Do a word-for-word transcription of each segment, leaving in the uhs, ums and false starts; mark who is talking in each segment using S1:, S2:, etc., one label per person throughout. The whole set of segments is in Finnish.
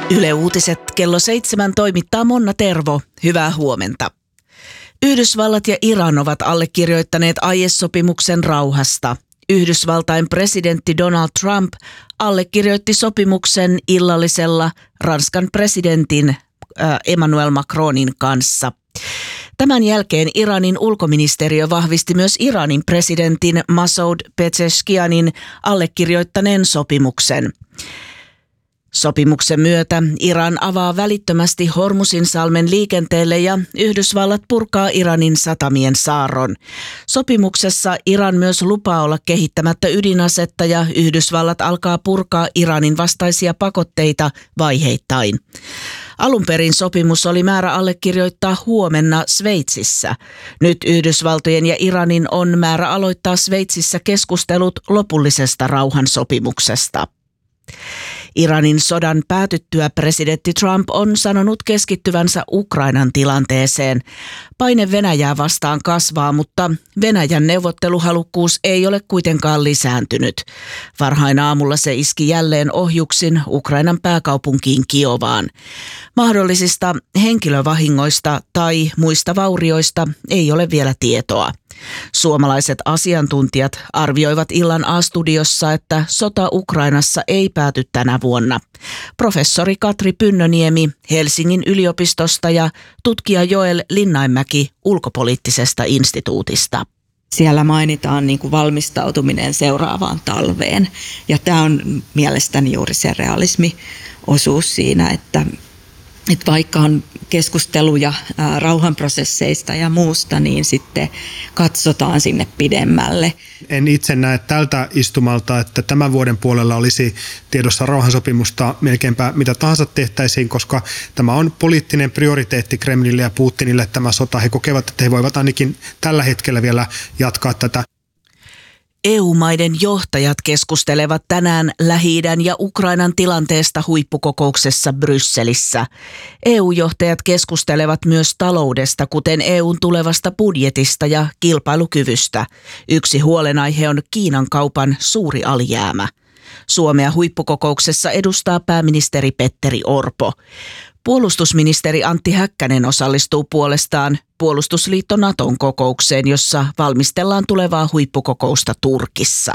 S1: Yle Uutiset kello seitsemän toimittaa Monna Tervo. Hyvää huomenta. Yhdysvallat ja Iran ovat allekirjoittaneet aiesopimuksen rauhasta. Yhdysvaltain presidentti Donald Trump allekirjoitti sopimuksen illallisella Ranskan presidentin äh, Emmanuel Macronin kanssa. Tämän jälkeen Iranin ulkoministeriö vahvisti myös Iranin presidentin Masoud Pezeshkianin allekirjoittaneen sopimuksen. Sopimuksen myötä Iran avaa välittömästi Hormuzinsalmen liikenteelle ja Yhdysvallat purkaa Iranin satamien saarron. Sopimuksessa Iran myös lupaa olla kehittämättä ydinasetta ja Yhdysvallat alkaa purkaa Iranin vastaisia pakotteita vaiheittain. Alun perin sopimus oli määrä allekirjoittaa huomenna Sveitsissä. Nyt Yhdysvaltojen ja Iranin on määrä aloittaa Sveitsissä keskustelut lopullisesta rauhansopimuksesta. Iranin sodan päätyttyä presidentti Trump on sanonut keskittyvänsä Ukrainan tilanteeseen. Paine Venäjää vastaan kasvaa, mutta Venäjän neuvotteluhalukkuus ei ole kuitenkaan lisääntynyt. Varhain aamulla se iski jälleen ohjuksin Ukrainan pääkaupunkiin Kiovaan. Mahdollisista henkilövahingoista tai muista vaurioista ei ole vielä tietoa. Suomalaiset asiantuntijat arvioivat illan A-studiossa, että sota Ukrainassa ei pääty tänä vuonna. Professori Katri Pynnöniemi Helsingin yliopistosta ja tutkija Joel Linnainmäki Ulkopoliittisesta instituutista.
S2: Siellä mainitaan niin kuin valmistautuminen seuraavaan talveen, ja tämä on mielestäni juuri se realismiosuus siinä, että Että vaikka on keskusteluja ää, rauhanprosesseista ja muusta, niin sitten katsotaan sinne pidemmälle.
S3: En itse näe tältä istumalta, että tämän vuoden puolella olisi tiedossa rauhansopimusta melkeinpä mitä tahansa tehtäisiin, koska tämä on poliittinen prioriteetti Kremlille ja Putinille tämä sota. He kokevat, että he voivat ainakin tällä hetkellä vielä jatkaa tätä.
S1: E U-maiden johtajat keskustelevat tänään Lähi-idän ja Ukrainan tilanteesta huippukokouksessa Brysselissä. E U-johtajat keskustelevat myös taloudesta, kuten E U:n tulevasta budjetista ja kilpailukyvystä. Yksi huolenaihe on Kiinan kaupan suuri alijäämä. Suomea huippukokouksessa edustaa pääministeri Petteri Orpo. Puolustusministeri Antti Häkkänen osallistuu puolestaan puolustusliitto Naton kokoukseen, jossa valmistellaan tulevaa huippukokousta Turkissa.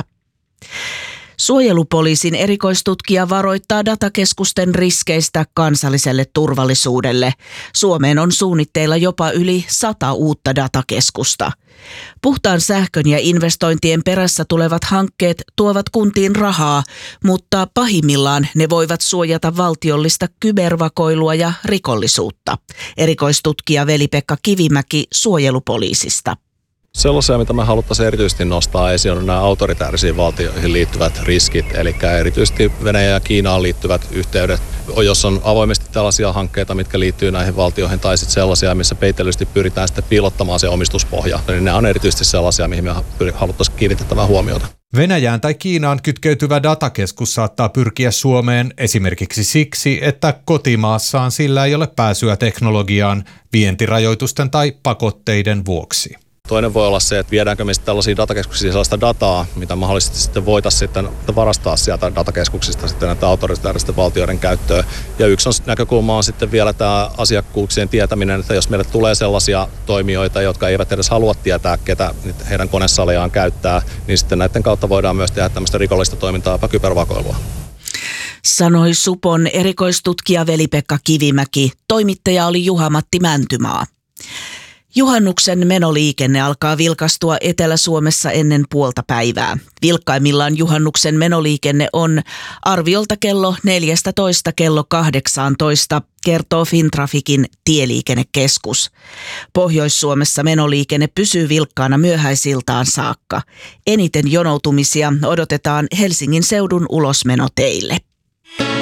S1: Suojelupoliisin erikoistutkija varoittaa datakeskusten riskeistä kansalliselle turvallisuudelle. Suomeen on suunnitteilla jopa yli sata uutta datakeskusta. Puhtaan sähkön ja investointien perässä tulevat hankkeet tuovat kuntiin rahaa, mutta pahimmillaan ne voivat suojata valtiollista kybervakoilua ja rikollisuutta. Erikoistutkija Veli-Pekka Kivimäki Suojelupoliisista.
S4: Sellaisia, mitä me haluttaisiin erityisesti nostaa esiin, on nämä autoritäärisiin valtioihin liittyvät riskit, eli erityisesti Venäjään ja Kiinaan liittyvät yhteydet, jos on avoimesti tällaisia hankkeita, mitkä liittyy näihin valtioihin, tai sitten sellaisia, missä peitellysti pyritään sitten piilottamaan se omistuspohja. Eli nämä on erityisesti sellaisia, mihin me haluttaisiin kiinnitettävää huomiota.
S5: Venäjään tai Kiinaan kytkeytyvä datakeskus saattaa pyrkiä Suomeen esimerkiksi siksi, että kotimaassaan sillä ei ole pääsyä teknologiaan vientirajoitusten tai pakotteiden vuoksi.
S4: Toinen voi olla se, että viedäänkö me tällaisiin datakeskuksiin sellaista dataa, mitä mahdollisesti sitten voitaisiin sitten varastaa sieltä datakeskuksista sitten näitä autoritääristen valtioiden käyttöön. Ja yksi on, näkökulma on sitten vielä tämä asiakkuuksien tietäminen, että jos meille tulee sellaisia toimijoita, jotka eivät edes halua tietää, ketä heidän konesalejaan käyttää, niin sitten näiden kautta voidaan myös tehdä tämmöistä rikollista toimintaa, jopa kybervakoilua.
S1: Sanoi Supon erikoistutkija Veli-Pekka Kivimäki. Toimittaja oli Juha-Matti Mäntymaa. Juhannuksen menoliikenne alkaa vilkastua Etelä-Suomessa ennen puolta päivää. Vilkkaimmillaan juhannuksen menoliikenne on arviolta kello neljätoista kello kahdeksantoista, kertoo Fintrafikin tieliikennekeskus. Pohjois-Suomessa menoliikenne pysyy vilkkaana myöhäisiltaan saakka. Eniten jonoutumisia odotetaan Helsingin seudun ulosmenoteille.